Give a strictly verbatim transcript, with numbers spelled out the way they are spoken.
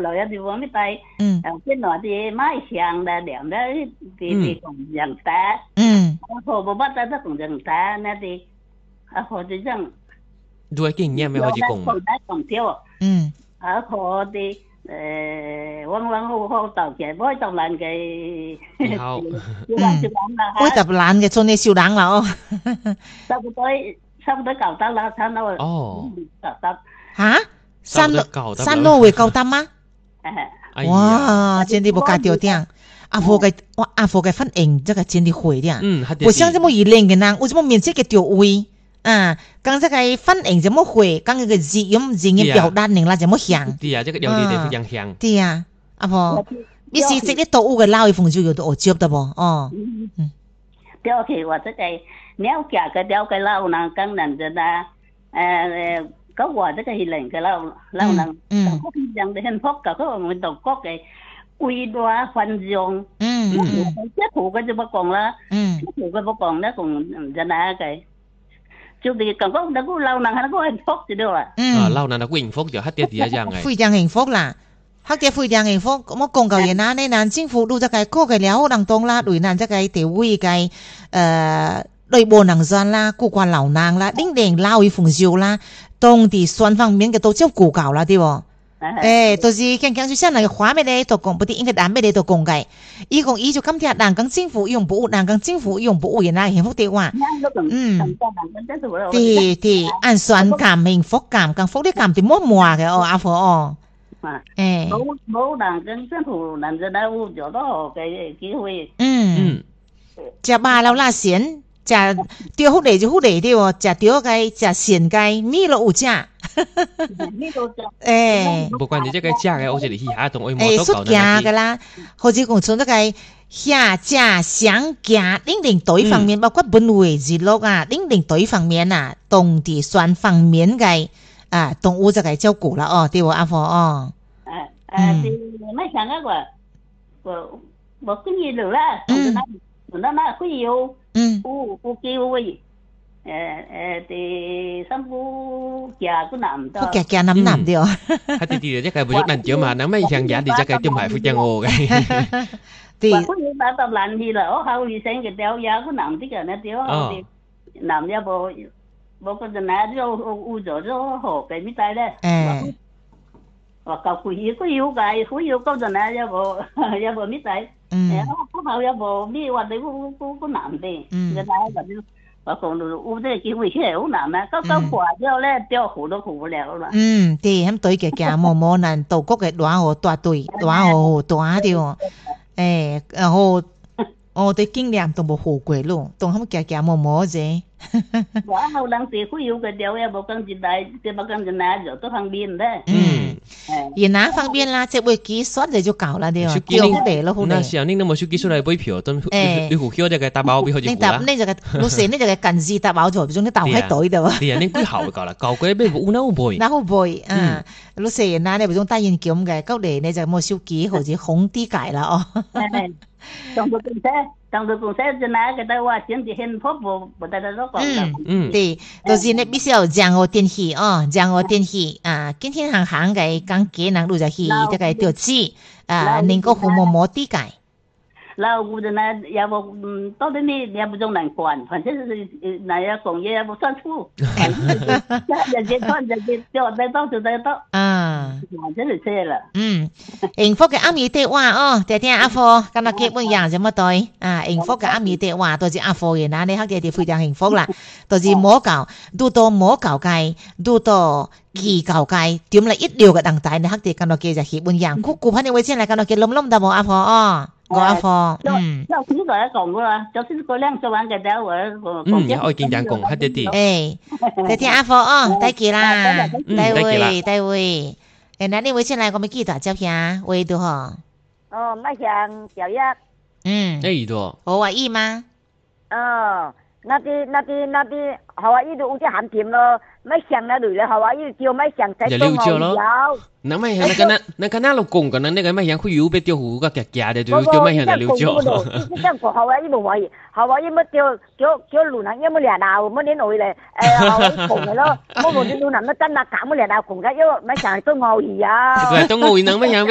了呀，就我们在嗯呃跟那的卖香的两的的的工人的， 嗯然后我把在这工人的那的，然后就这样， ด้วยเก่งเนี่ยไม่พอจีกงคนได้ท่องเที่ยวอืม然后的呃，往往好好到嘅，我當然嘅， 好就話就講啦我特懶嘅做你小冷啦哦， 差不多差不多夠得啦，差唔多哦夠得。 吓山路差不多夠得山路會夠膽嗎？ 哎呀哇，真係冇加掉啲。阿婆嘅哇，阿婆嘅反應真係真係會啲。 嗯係不像這麼熱戀嘅人，我這麼面色嘅調位啊，講這個反應這麼會，講個字音字嘅表達能力這麼響。 啲啊，即係有啲地方香。 對啊，阿婆，你是這啲動物嘅撈嘅風就有得學接得噃哦。 嗯，雕起或者係鳥架嘅雕嘅撈能更能嘅啦，誒嗰個即係零嘅撈撈能，咁嗰啲人哋幸福嘅，嗰個我讀國嘅。quy đoá phân dụng, ừ, chết phụ cái chứ bất còn là, chết phụ cái bất còn đó còn dân á cái, chứ thì còn có nó có lâu năng hay nó có hạnh phúc gì đâu à? À, lâu năng nó có hạnh phúc rồi hết tiệt gì vậy ngay? 非常幸福啦，黑嘅非常幸福。咁我講舊嘢啦，你難政府都只係嗰個了能當啦，對難只係地位嘅誒對部能算啦，顧慣老能啦，頂頂老嘅豐少啦，當地雙方面嘅都照顧夠啦，對喎。誒，到時講講就像那個話咩咧，都講不啲應該單咩咧都講嘅。伊講伊就今天人講政府用不，人講政府用不嘅啦，幸福啲話。嗯，對對，按算感幸福感，幸福啲感啲乜乜嘅哦，阿婆哦。誒， 冇冇人跟政府人就嚟有咗多嘅機會。 嗯，食飽了啦先。食釣好嚟就好嚟啲喎，食釣嘅食鮮嘅，米都有食。誒， 不管你這個食嘅，我這裡去下同我誒出價嘅啦，或者講從嗰個下價上價，另另對方面包括本位娛樂啊，另另對方面啊，當地雙方面嘅啊動物就係照顧啦哦，對喎阿婆哦。 誒誒，thì mấy thằng á của của một cái gì nữa là, nó nó có nhiều. Ừ. Cô cô kêu gì? Ờ ờ thì xong cô già cô nằm đó. Cô già già nằm nằm đi à? Hay thì thì chắc là buổi nằm chiều mà nắng mấy thằng già thì chắc cái tim hải phu giang hồ cái. Thì có những bạn tập lạnh thì là ở hậu thì sen cái đeo già cô nằm tí cái nó đeo hậu thì nằm ra bộ bộ cái chân này rồi u rồi rồi hồ cái mít tay đấy. Và cậu quý có yêu cái quý yêu câu chân này ra bộ ra bộ mít tay. Có hậu ra bộ mi hoặc là cô cô cô nằm đi. Cái này là và còn u thế cái quý hiểu nằm mà có có quả cho lên đeo hủ nó hủ lẹo rồi. Ừ, thì em tới cái cái mò mò nàn tổ quốc cái đoá hồ đoá tuổi đoá hồ đoá đi hồ. Ê, hồ hồ tới kinh nghiệm tổng bộ hồ quỷ luôn, tổng không cái cái mò mò gì. Quả hậu đang thì quý yêu cái đeo em bộ căn gì đấy, cái bộ căn gì nào rồi tôi phang biên đấy. Ừ. Yên ná phang biên là sẽ bơi ký soát rồi cho cào là điều. Điều không để là không để. Nó sẽ nên nó một số ký số này bơi phiếu, tôi đi hủ khiêu cho cái ta báo bị họ chụp. Nên tập nên cho cái lúc xưa nên cho cái cần gì ta báo rồi, chúng nó tàu hết tối đâu. Thì nên quý hậu gọi là cầu cái bên vụ nó bồi. Nó bồi à. Lúc xưa ná này chúng ta nhìn kiếm cái câu để này cho một số ký hoặc gì không tí cải là ô. Trong đó cũng thế. Trong đó cũng sẽ cho nó cái đó chuyện thì hạnh phúc bộ bộ ta đó còn là. Ừ. Thì đầu tiên này 必须要降落天气哦，降落天气啊，今天行行嘅講幾能錄就去這個調子啊，能夠好摸摸啲嘅。 là u dân này, nhà bộ tôi đến đi nhà bộ trong làng quản, phần chất này là cùng nhà bộ sản xuất, nhà dân thôn nhà dân cho đây tao cho đây tao, à, rất là xe là, ừ, hạnh phúc cái ấm ý tệ hoa, oh, thế thì anh phô, cái nào kia bây giờ怎麼對, à, hạnh phúc cái ấm ý tệ hoa, tôi chỉ anh phô vậy nè, này khác thì phi thường hạnh phúc là, tôi chỉ摸搞, đủ to摸搞cái, đủ to kỳ搞cái, điểm là ít điều cái đăng tải này khác thì cái nào kia là khi bây giờ, cú cú hắn ấy trên này cái nào kia lom lom đâu mà anh phô, oh. Gọi phò. Ừ. Đâu cũng gọi là còn qua, cháu xin cô lang cho bạn cái đó rồi. Ừ, ôi kinh giảng cùng hết đi. Ê, thế thì anh phò, oh, tay kia là, tay vui, tay vui. Ê, nãy đi với trên này có mấy kỳ tỏa chấp nha, vui được hả? Ờ, mấy hàng chào giác. Ừ. Ê, được. Ồ, à, y mà. Ờ, nà đi, nà đi, nà đi, họ ý đồ uống chứ hẳn tiệm lo. Mấy hàng nó đuổi là họ ý chiều mấy hàng trái tông họ giáo. Nãy mấy hàng nó nó cái nào cùng cái này cái mấy hàng khui bị tiêu hủ cái kẹt kẹt để tiêu tiêu mấy hàng là lưu chiều. Cái cái của họ ý bộ vậy, họ ý mất tiêu tiêu tiêu lùn hàng nhưng mà lẻ đào mới đến nổi này, họ ý cùng này đó, mỗi một cái lùn hàng nó chân là cả một lẻ đào cùng cái yêu mấy hàng tông họ gì à. Rồi tông ngồi nắng mấy hàng